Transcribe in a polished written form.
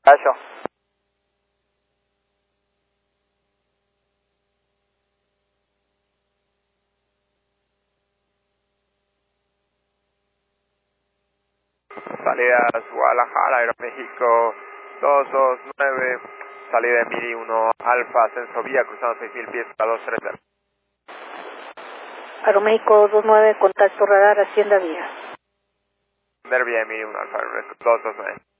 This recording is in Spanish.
Gallo. Salidas Guadalajara, Aeroméxico 229, salida de Miri 1 Alfa, ascenso vía, cruzando 6000 pies a 230. Aeroméxico 29, contacto radar, Hacienda Vía. Vía Miri 1 Alfa, 229.